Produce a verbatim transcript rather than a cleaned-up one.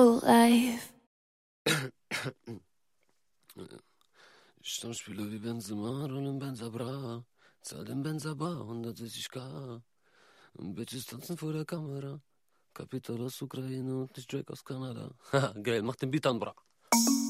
Life. Stammspieler wie Benzema, rollen Benza Bra, zahl den Benza Bar, hundertsechzig K. Bitches tanzen vor der Kamera. Kapital aus Ukraine und nicht Drake aus Kanada. Haha, geil, mach den Beat an, bra.